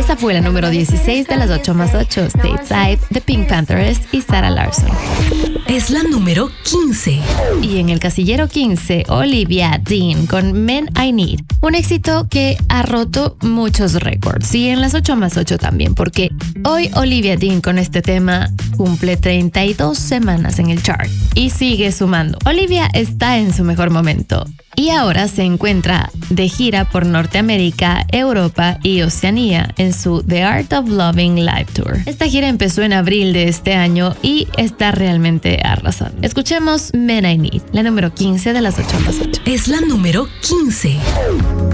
Esa fue la número 16 de las 8 más 8, Stateside, de Pink Panthers y Sarah Larsson. Es la número 15. Y en el casillero 15, Olivia Dean con Men I Need. Un éxito que ha roto muchos récords. Y en las 8 más 8 también, porque hoy Olivia Dean con este tema cumple 32 semanas en el chart y sigue sumando. Olivia está en su mejor momento y ahora se encuentra de gira por Norteamérica, Europa y Oceanía en su The Art of Loving Live Tour. Esta gira empezó en abril de este año y está realmente arrasando. Escuchemos Men I Need, la número 15 de las 8 más 8. Es la número 15.